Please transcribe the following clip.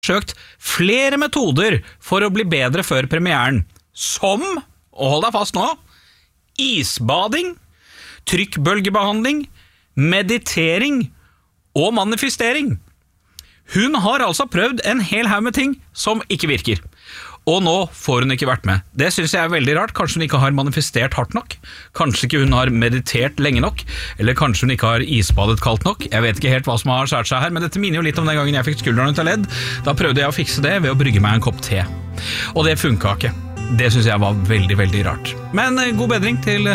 forsøkt flere metoder for å bli bedre før premieren, som, og hold deg fast nå, isbading, trykkbølgebehandling, meditering og manifestering. Hun har altså prøvd en hel haug med ting som ikke virker. Og nå får hun ikke vært med. Det synes jeg er veldig rart. Kanskje hun ikke har manifestert hardt nok. Kanskje ikke hun har meditert lenge nok. Eller kanskje hun ikke har isbadet kaldt nok. Jeg vet ikke helt hva som har skjært seg her, men dette minner jo litt om den gangen jeg fikk skuldrene til ledd. Da prøvde jeg å fikse det ved å brygge meg en kopp te. Og det funket ikke. Det synes jeg var veldig, veldig rart. Men god bedring til